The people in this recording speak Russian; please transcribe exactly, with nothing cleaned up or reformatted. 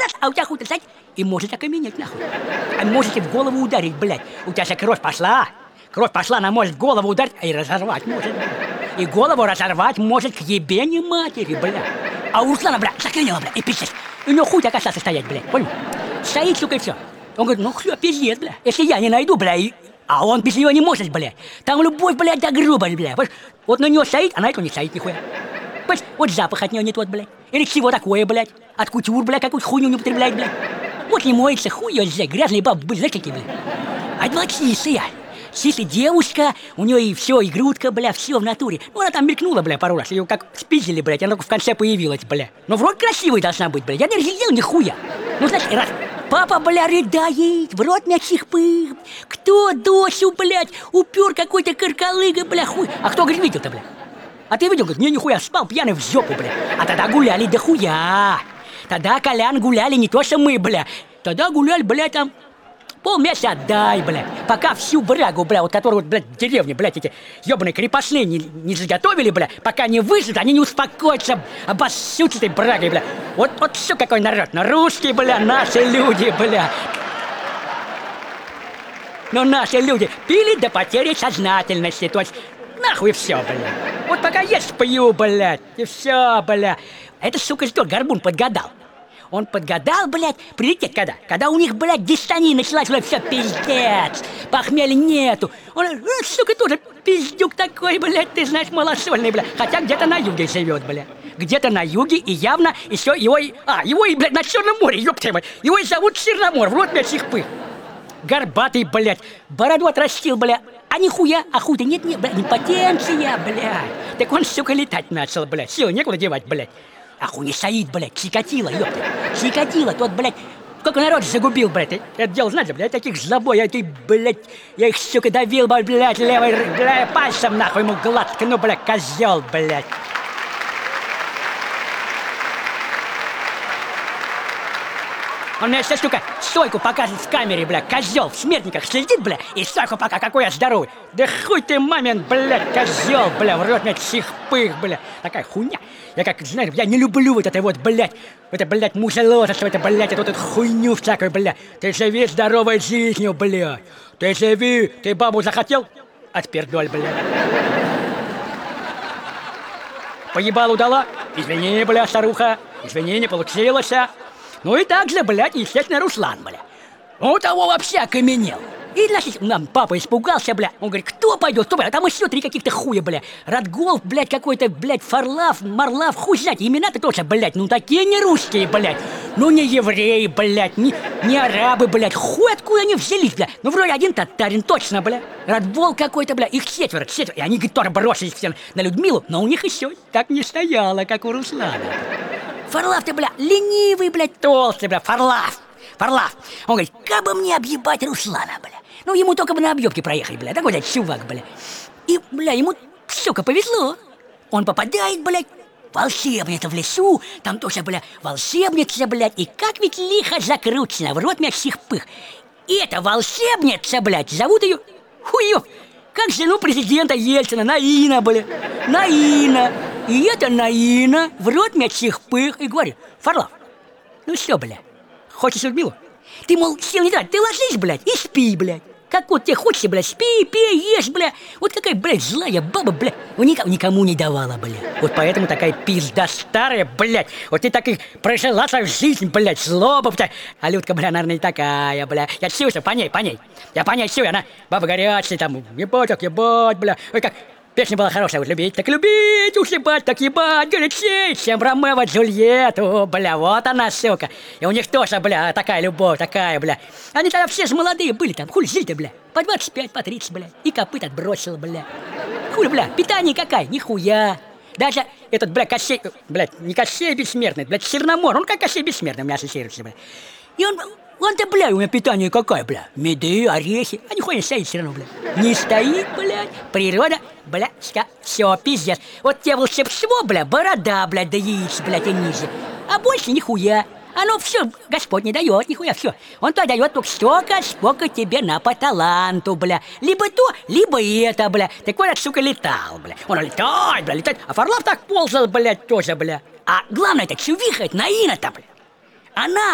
раз, а у тебя хуй, знаете, и может окаменеть, нахуй. А можете в голову ударить, блядь. У тебя же кровь пошла. Кровь пошла, она может в голову ударить, а и разорвать может, блядь. И голову разорвать может к ебени матери, блядь. А у Руслана, блядь, заклинило, блядь, и пиздец. У него хуй так остался стоять, блядь, понял? Стоит, сука, и все. Он говорит, ну, все, пиздец, блядь. Если я не найду, блядь, и... а он без нее не может, блядь. Там любовь, блядь, да грубость, блядь. Вот на нее стоит, а на эту не стоит нихуя. Вот запах от нее не тот, блядь. Или чего такое, блядь. От кутюр, блядь, какую-то хуйню не употребляет, блядь. Вот не моется, хуй ее взять, грязные бабы, блядь, знаешь, какие, блядь. А это была чистая. Чистая девушка, у нее и все, и грудка, блядь, все в натуре. Ну, она там мелькнула, блядь, пару раз. Ее как спиздили, блядь, она только в конце появилась, блядь. Но вроде красивой должна быть, блядь. Я не разглядел нихуя. Ну, знаешь, раз папа, бля, рыдает, в рот мячих пых. Кто дочь, блядь, упер какой-то каркалыга, бля, хуй. А кто, говорит, видел-то, блядь? А ты видел, говорит, не, нихуя, спал пьяный в жопу, бля. А тогда гуляли до хуя. Тогда, Колян, гуляли не то, что мы, бля. Тогда гуляли, бля, там полмесяца отдай, бля. Пока всю брагу, бля, вот которую, вот, блядь, в деревне, блядь, эти ебаные крепостные не, не заготовили, бля. Пока не выживут, они не успокоятся, обоссут этой брагой, бля. Вот, вот все какой народ. На русские, бля, наши люди, бля. Но наши люди пили до потери сознательности, то есть нахуй все, бля. Вот пока есть пью, блядь, и все, бля. Это, сука, что, горбун подгадал. Он подгадал, блядь, прилететь когда? Когда у них, блядь, дистония началась, блядь, все, пиздец, похмелья нету. Он, э, сука, тоже пиздюк такой, блядь, ты знаешь, малосольный, блядь. Хотя где-то на юге живет, блядь. Где-то на юге, и явно еще его и... А, его и, блядь, на Черном море, ёпта, блядь. Его и зовут Черномор, в рот мячих пых. Горбатый, блядь, бороду отрастил, блядь. А нихуя, а хуй-то нет-нет, блядь, импотенция, блядь. Так он, сука, летать начал, блядь. Сил некуда девать, блядь. А хуй не стоит, блядь, Чикатило, ёпта. Чикатило, тот, блядь, сколько народ загубил, блядь. Это дело, знаете, блядь, таких злобой, я, ты, блядь, я их, сука, давил, блядь, левой, блядь, пальцем, нахуй, ему гладко, ну, блядь, козел, блядь. Он мне сейчас, сука, стойку показывает в камере, бля, козел, в смертниках следит, бля, и стойку пока, какой я здоровый. Да хуй ты, мамин, блядь, козел, бля, в рот мне чихпых, бля. Такая хуйня. Я как, знаешь, я не люблю вот это вот, блядь, это, блядь, мужеложество, это, блядь, это вот эту хуйню всякую, бля. Ты живи здоровой жизнью, блядь. Ты живи, ты бабу захотел? Отпердоль, бля. Поебалу дала? Извини, бля, старуха, извини, не получилось, а. Ну и так же, блядь, естественно, Руслан, бля. Он того вообще окаменел. И, значит, нам папа испугался, бля. Он говорит, кто пойдет, кто пойдет? А там еще три каких-то хуя, бля. Радгол, блядь, какой-то, блядь, Фарлав, Марлав, хуй знать. Имена-то тоже, блядь, ну такие не русские, блядь. Ну не евреи, блядь, не, не арабы, блядь. Хуй откуда они взялись, бля. Ну вроде один татарин, точно, бля. Радбол какой-то, бля. Их четверо, четверо. И они, говорит, тоже бросились все на Людмилу. Но у них еще так не стояло, как у Руслана. Фарлав-то, бля, ленивый, блядь, толстый, бля, Фарлав, Фарлав. Он говорит, как бы мне объебать Руслана, бля. Ну, ему только бы на объебке проехать, бля, такой, блядь, чувак, бля. И, бля, ему, сука, повезло. Он попадает, блядь, в волшебницу в лесу, там тоже, бля, волшебница, блядь, и как ведь лихо закручено, в рот мячих пых. И эта волшебница, блядь, зовут ее, хуёв, как жену президента Ельцина, Наина, бля, Наина. И это Наина в рот мячих пых и говорит, Фарлав, ну что, бля, хочешь Людмилу? Ты, мол, сил не трать, ты ложись, блядь, и спи, блядь. Как вот тебе хочется, блядь, спи, пей, ешь, бля. Вот какая, блядь, злая баба, бля. Вот никому, никому не давала, бля. Вот поэтому такая пизда старая, блядь. Вот ты так и прожила свою жизнь, блядь, злоба, блядь. А Людка, бля, наверное, не такая, бля. Я чувствую, по ней, по ней. Я по ней чую, она баба горячая, там, ебать, как ебать, бля. Ой, как... Песня была хорошая, вот любить, так любить, уж ебать, так ебать, горячей, чем Ромео Джульетту, бля, вот она, сука. И у них тоже, бля, такая любовь, такая, бля. Они тогда все же молодые были там, хули жили-то, бля, по двадцать пять, по тридцать, бля, и копыт отбросил, бля. Хули, бля, питание какая, нихуя. Даже этот, бля, Кощей, блядь, не Кощей бессмертный, блядь, Черномор, он как Кощей бессмертный у меня ассоциируется, бля. И он... Он-то, бля, у меня питание какое, бля? Меды, орехи. А нихуя не стоит все равно, бля. Не стоит, блядь. Природа, бля, все, пиздец. Вот тебе волшебство, бля, борода, блядь, да яиц, блядь, и ниже. А больше нихуя. Оно все, Господь не дает, нихуя, все. Он то дает только столько, сколько тебе на по таланту, бля. Либо то, либо это, бля. Так вот, сука, летал, бля. Он летает, бля, летает. А Фарлав так ползал, блядь, тоже, бля. А главное-то, чувиха, это Наина-то, бля. Она